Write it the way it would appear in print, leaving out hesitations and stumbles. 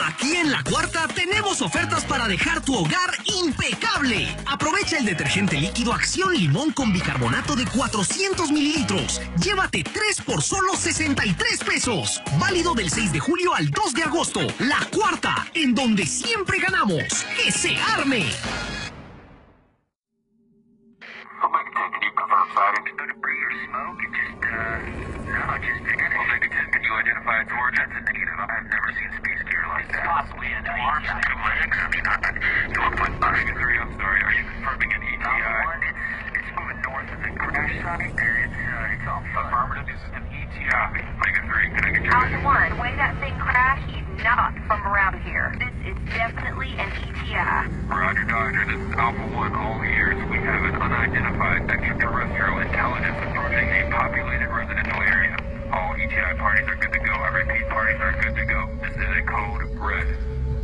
Aquí en La Cuarta tenemos ofertas para dejar tu hogar impecable. Aprovecha el detergente líquido Acción Limón con bicarbonato de 400 mililitros. Llévate 3 por solo 63 pesos. Válido del 6 de julio al 2 de agosto. La Cuarta, en donde siempre ganamos. ¡Que se arme! Alpha 1, the way that thing crashed, he's not from around here. This is definitely an ETI. Roger, Dodger. This is Alpha 1. All ears. We have an unidentified extraterrestrial intelligence approaching a populated residential area. All ETI parties are good to go. I repeat, parties are good.